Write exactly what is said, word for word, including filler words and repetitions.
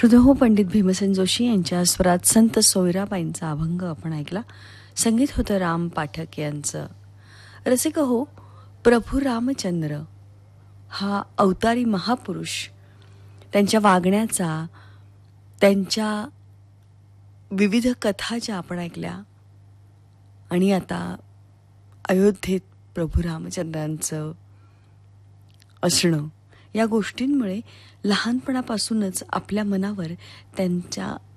हृदय पंडित भीमसेन जोशी यांच्या स्वरात संत सोयराबाईंचा अभंग आपण ऐकला. संगीत होतं राम पाठक यांचं. रसिक हो, प्रभू रामचंद्र हा अवतारी महापुरुष, त्यांच्या वागण्याचा, त्यांच्या विविध कथा ज्या आपण ऐकल्या आणि आता अयोध्येत प्रभू रामचंद्रांचं असणं, या गोष्टींमुळे लहानपणापासूनच आपल्या मनावर त्यांच्या